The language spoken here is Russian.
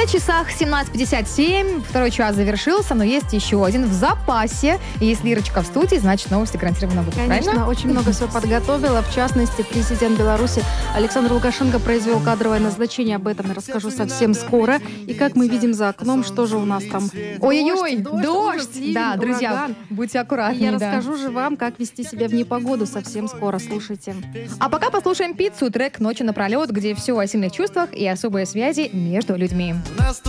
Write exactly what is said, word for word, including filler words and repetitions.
На часах семнадцать пятьдесят семь, второй час завершился, но есть еще один в запасе. И если Ирочка в студии, значит новости гарантированно будут, Конечно, правильно? очень много всего подготовила. В частности, президент Беларуси Александр Лукашенко произвел кадровое назначение. Об этом я расскажу совсем скоро. И как мы видим за окном, что же у нас там? Ой-ой-ой, дождь, дождь! ужас, ливень, Да, друзья, ураган. будьте И аккуратнее. я да. расскажу же вам, как вести себя в непогоду совсем скоро. Слушайте. А пока послушаем «Пиццу», трек «Ночью напролет», где все о сильных чувствах и особые связи между людьми.